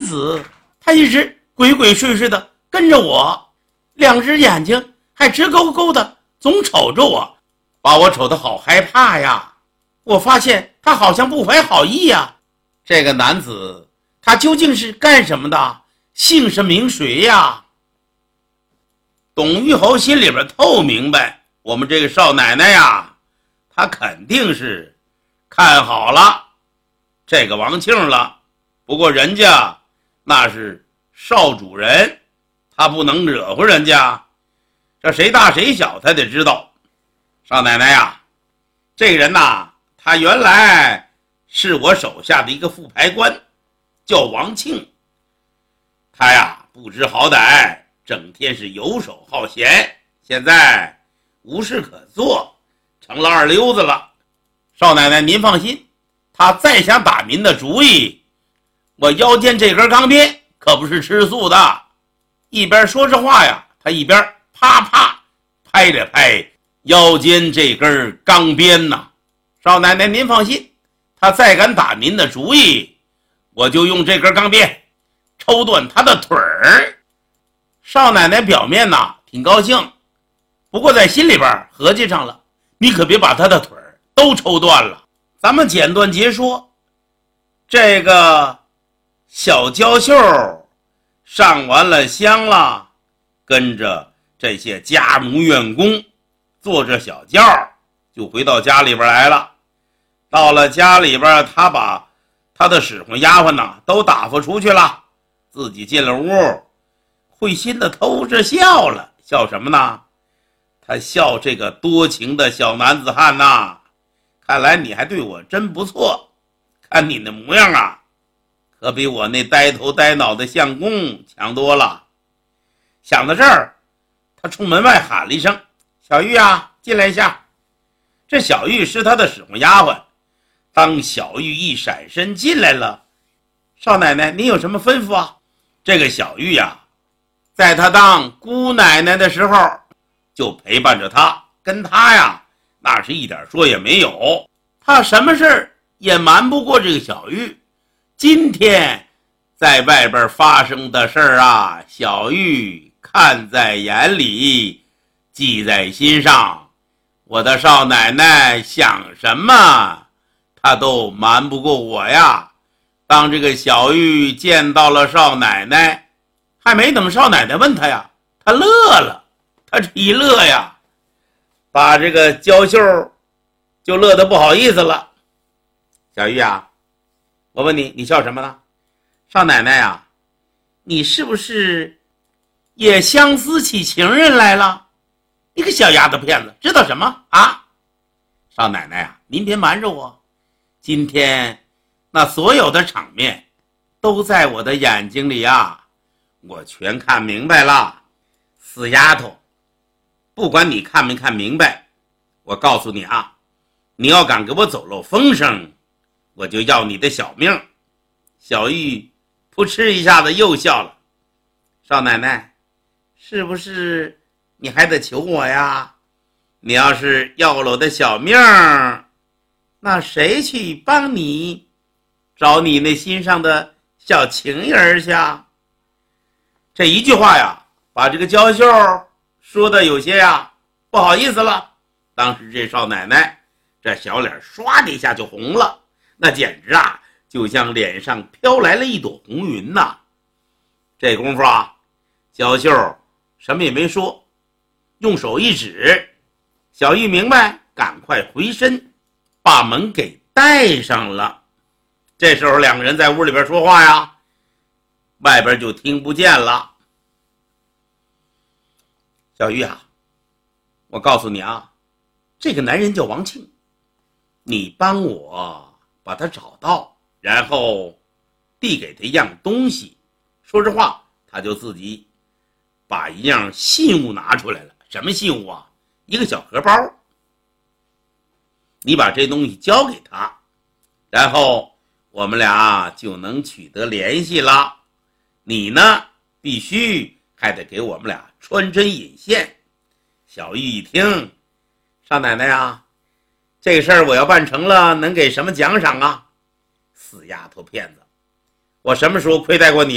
子他一直鬼鬼祟祟的跟着我，两只眼睛还直勾勾的总瞅着我，把我瞅得好害怕呀。我发现他好像不怀好意呀。这个男子他究竟是干什么的？姓甚名谁呀？董玉侯心里边透明白，我们这个少奶奶呀，她肯定是看好了这个王庆了。不过人家那是少主人，他不能惹乎人家，这谁大谁小他得知道。少奶奶呀，这个人呐，他原来是我手下的一个副牌官，叫王庆。他呀不知好歹，整天是游手好闲，现在无事可做，成了二流子了。少奶奶您放心，他再想打您的主意，我腰间这根钢鞭可不是吃素的。一边说着话呀，他一边啪啪拍了拍腰间这根钢鞭呐。少奶奶您放心，他再敢打您的主意，我就用这根钢鞭抽断他的腿儿。少奶奶表面呐挺高兴，不过在心里边合计上了，你可别把他的腿儿都抽断了。咱们简短截说，这个小娇秀上完了香了，跟着这些家奴员工坐着小轿就回到家里边来了。到了家里边，他把他的使唤丫鬟呐都打发出去了，自己进了屋，会心的偷着笑了。笑什么呢？他笑这个多情的小男子汉呐，看来你还对我真不错，看你的模样啊，可比我那呆头呆脑的相公强多了。想到这儿，他冲门外喊了一声：小玉啊，进来一下。这小玉是他的使唤丫鬟。当小玉一闪身进来了，少奶奶您有什么吩咐啊？这个小玉呀，在他当姑奶奶的时候就陪伴着他，跟他呀那是一点说也没有，他什么事也瞒不过这个小玉。今天在外边发生的事啊，小玉看在眼里，记在心上。我的少奶奶想什么他都瞒不过我呀。当这个小玉见到了少奶奶，还没等少奶奶问他呀，他乐了。他这一乐呀，把这个娇秀就乐得不好意思了。小玉啊，我问你，你笑什么呢？少奶奶呀，你是不是也相思起情人来了？你个小丫头片子，知道什么啊？少奶奶啊，您别瞒着我，今天那所有的场面都在我的眼睛里啊，我全看明白了。死丫头，不管你看没看明白，我告诉你啊，你要敢给我走漏风声，我就要你的小命。小玉扑哧一下子又笑了。少奶奶，是不是你还得求我呀？你要是要了我的小命，那谁去帮你找你那心上的小情人去啊？这一句话呀，把这个娇秀说的有些呀不好意思了。当时这少奶奶这小脸唰的一下就红了，那简直啊就像脸上飘来了一朵红云呐。这功夫啊，娇秀什么也没说，用手一指，小玉明白，赶快回身把门给带上了。这时候两个人在屋里边说话呀，外边就听不见了。小玉啊，我告诉你啊，这个男人叫王庆，你帮我把他找到，然后递给他一样东西。说实话，他就自己把一样信物拿出来了。什么信物啊？一个小荷包。你把这东西交给他，然后我们俩就能取得联系了。你呢，必须还得给我们俩穿针引线。小玉一听，少奶奶啊，这个事儿我要办成了，能给什么奖赏啊？死丫头片子，我什么时候亏待过你